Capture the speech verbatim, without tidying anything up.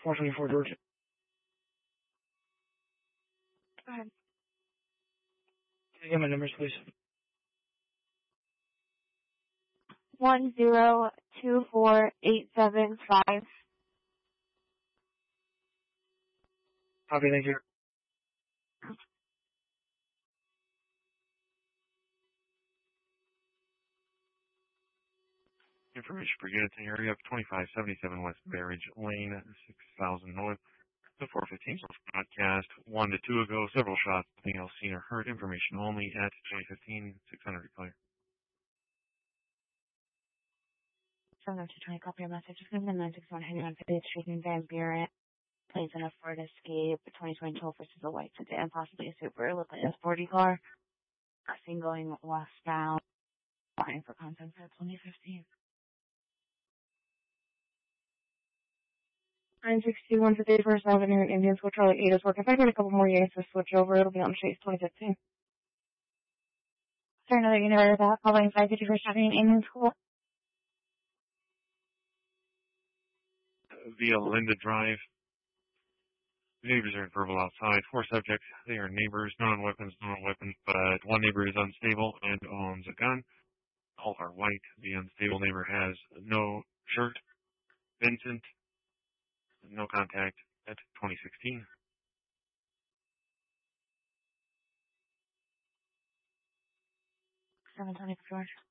four twenty-four George. Go ahead. Can I get my numbers, please? One zero two four eight seven five. Copy, thank you. Information for units in area of twenty-five seventy-seven West Barrage Lane, six thousand North. The four fifteen broadcast one to two ago. Several shots. Nothing else seen or heard. Information only at twenty fifteen six hundred clear. seven oh two twenty, copy your message. Just gonna nine six one hanging on fiftieth Street in Van Buren. Plays in a Ford Escape, twenty twenty Toll versus a white sedan, possibly a Super, look like a sporty car. Seen going westbound. Fine for content for twenty fifteen. nine sixty one fifty-first Avenue in Indian Switch, Charlie eight is working. If I get a couple more units to switch over, it'll be on Chase twenty fifteen. Is there another unit of that? Following five fifty-first Avenue in Indian School. Via Linda Drive. The neighbors are verbal outside. Four subjects. They are neighbors, non-weapons, non-weapons, but one neighbor is unstable and owns a gun. All are white. The unstable neighbor has no shirt. Vincent, no contact at twenty sixteen. seven twenty for George.